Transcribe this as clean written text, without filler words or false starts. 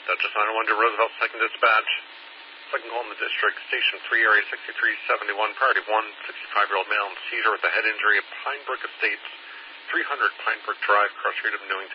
Dutchess 901 to Roosevelt, second dispatch. Second call in the district, station 3, area 6371, priority 1, 65-year-old male in seizure with a head injury at Pinebrook Estates, 300 Pinebrook Drive, cross street of Newington.